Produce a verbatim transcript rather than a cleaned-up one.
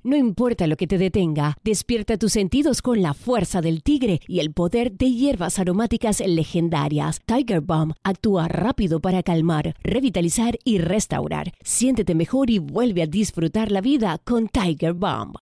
No importa lo que te detenga, despierta tus sentidos con la fuerza del tigre y el poder de hierbas aromáticas legendarias. Tiger Balm actúa rápido para calmar, revitalizar y restaurar. Siéntete mejor y vuelve a disfrutar la vida con Tiger Balm.